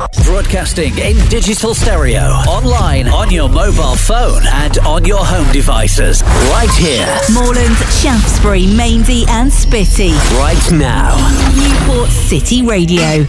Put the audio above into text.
Broadcasting in digital stereo, online, on your mobile phone, and on your home devices. Right here. Moreland, Shaftesbury, Maindy, and Spitty. Right now. Newport City Radio.